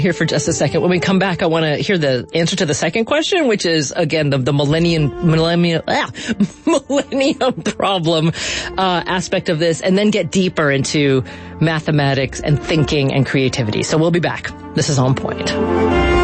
here for just a second. When we come back, I want to hear the answer to the second question, which is, again, the millennium problem aspect of this, and then get deeper into mathematics and thinking and creativity. So we'll be back. This is On Point.